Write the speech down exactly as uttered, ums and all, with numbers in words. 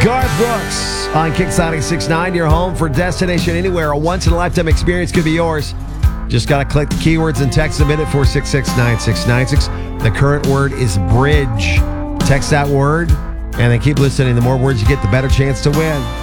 Garth Brooks on Kicksonic six nine, your home for Destination Anywhere. A once-in-a-lifetime experience could be yours. Just got to click the keywords and text them in at four six six, nine six nine six. The current word is bridge. Text that word, and then keep listening. The more words you get, the better chance to win.